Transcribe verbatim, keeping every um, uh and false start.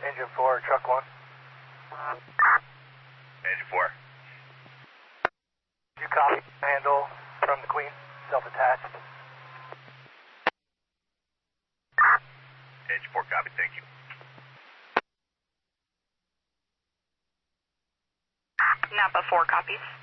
Engine four, truck one. Engine four. You copy handle from the Queen, self-attached. Engine four, copy, thank you. Napa four copies.